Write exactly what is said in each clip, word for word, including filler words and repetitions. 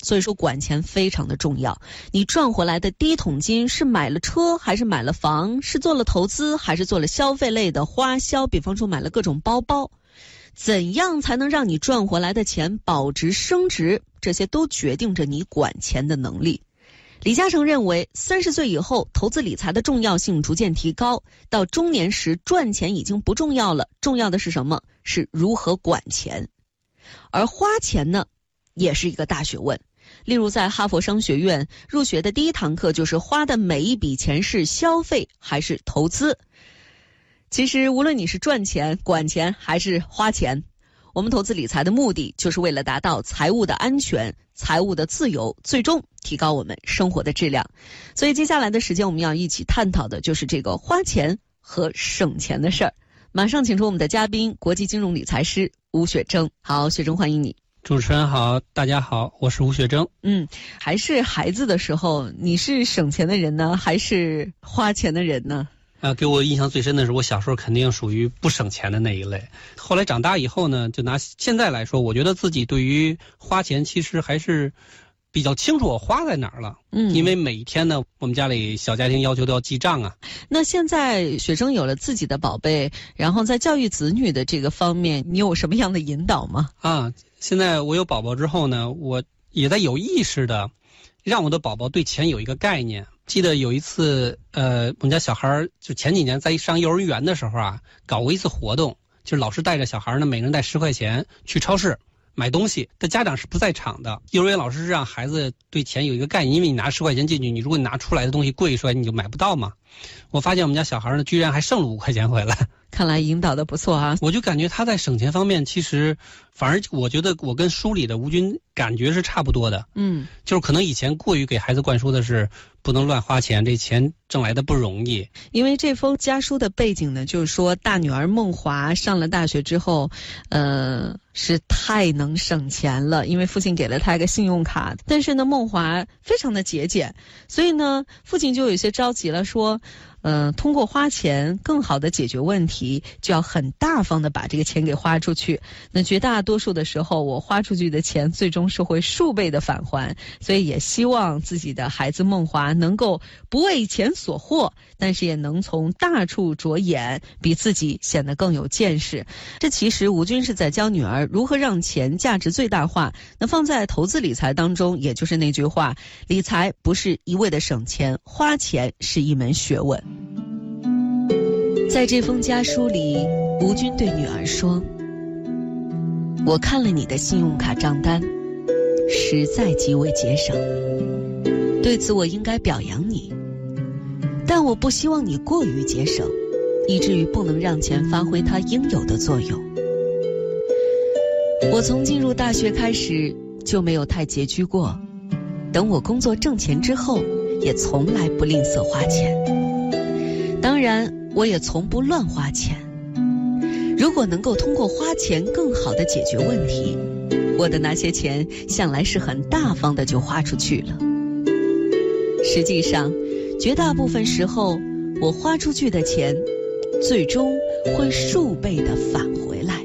所以说管钱非常的重要。你赚回来的第一桶金是买了车还是买了房，是做了投资还是做了消费类的花销，比方说买了各种包包，怎样才能让你赚回来的钱保值升值，这些都决定着你管钱的能力。李嘉诚认为，三十岁以后，投资理财的重要性逐渐提高，到中年时赚钱已经不重要了，重要的是什么？是如何管钱。而花钱呢，也是一个大学问。例如在哈佛商学院入学的第一堂课就是花的每一笔钱是消费还是投资。其实无论你是赚钱、管钱还是花钱，我们投资理财的目的就是为了达到财务的安全、财务的自由，最终提高我们生活的质量。所以接下来的时间我们要一起探讨的就是这个花钱和省钱的事儿。马上请出我们的嘉宾，国际金融理财师吴雪征。好，雪征，欢迎你。 主持人好，大家好，我是吴雪征。 嗯，还是孩子的时候，你是省钱的人呢，还是花钱的人呢？ 啊，给我印象最深的是，我小时候肯定属于不省钱的那一类。后来长大以后呢，就拿现在来说，我觉得自己对于花钱其实还是比较清楚我花在哪儿了。嗯，因为每一天呢，我们家里小家庭要求都要记账啊。 那现在雪征有了自己的宝贝，然后在教育子女的这个方面，你有什么样的引导吗？ 啊，现在我有宝宝之后呢，我也在有意识的让我的宝宝对钱有一个概念。记得有一次，呃，我们家小孩就前几年在上幼儿园的时候啊，搞过一次活动，就是老师带着小孩呢，每个人带十块钱去超市买东西，但家长是不在场的。幼儿园老师是让孩子对钱有一个概念，因为你拿十块钱进去，你如果你拿出来的东西贵出来，你就买不到嘛。我发现我们家小孩呢，居然还剩了五块钱回来。 看来引导的不错啊。 我就感觉他在省钱方面，其实反而我觉得我跟书里的吴军感觉是差不多的。嗯，就是可能以前过于给孩子灌输的是不能乱花钱，这钱挣来的不容易。 因为这封家书的背景呢，就是说大女儿梦华上了大学之后，呃，是太能省钱了，因为父亲给了她一个信用卡，但是呢，梦华非常的节俭，所以呢，父亲就有些着急了，说呃，通过花钱更好的解决问题，就要很大方的把这个钱给花出去。那绝大多数的时候，我花出去的钱最终是会数倍的返还，所以也希望自己的孩子梦华能够不为钱所惑，但是也能从大处着眼，比自己显得更有见识。这其实吴军是在教女儿如何让钱价值最大化。那放在投资理财当中，也就是那句话，理财不是一味的省钱，花钱是一门学问。在这封家书里，吴军对女儿说，我看了你的信用卡账单，实在极为节省，对此我应该表扬你，但我不希望你过于节省，以至于不能让钱发挥它应有的作用。我从进入大学开始就没有太拮据过，等我工作挣钱之后，也从来不吝啬花钱。当然，我也从不乱花钱。如果能够通过花钱更好地解决问题，我的那些钱向来是很大方的就花出去了。实际上，绝大部分时候，我花出去的钱，最终会数倍地返回来。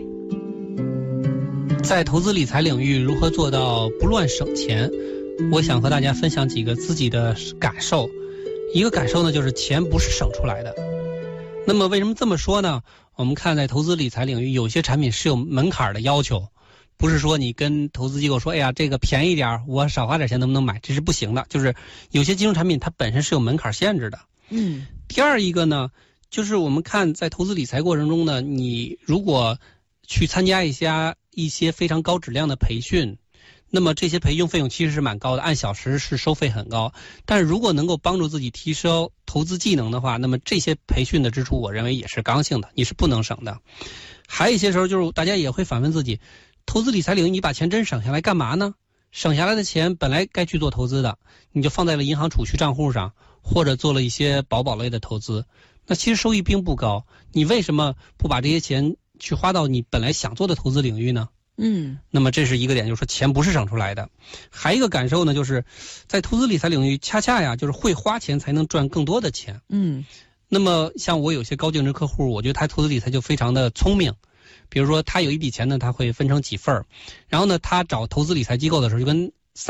在投资理财领域，如何做到不乱省钱？我想和大家分享几个自己的感受。一个感受呢，就是钱不是省出来的。那么为什么这么说呢？我们看在投资理财领域，有些产品是有门槛的要求，不是说你跟投资机构说，哎呀，这个便宜点，我少花点钱能不能买，这是不行的。就是有些金融产品它本身是有门槛限制的。嗯。第二一个呢，就是我们看在投资理财过程中呢，你如果去参加一些一些非常高质量的培训，那么这些培训费用其实是蛮高的，按小时是收费很高。但是如果能够帮助自己提升投资技能的话，那么这些培训的支出我认为也是刚性的，你是不能省的。还有一些时候就是大家也会反问自己，投资理财领域你把钱真省下来干嘛呢？省下来的钱本来该去做投资的，你就放在了银行储蓄账户上，或者做了一些保保类的投资，那其实收益并不高。你为什么不把这些钱去花到你本来想做的投资领域呢？嗯，那么这是一个点，就是说钱不是省出来的。还有一个感受呢，就是在投资理财领域，恰恰呀，就是会花钱才能赚更多的钱。嗯，那么像我有些高净值客户，我觉得他投资理财就非常的聪明。比如说他有一笔钱呢，他会分成几份儿，然后呢，他找投资理财机构的时候，就跟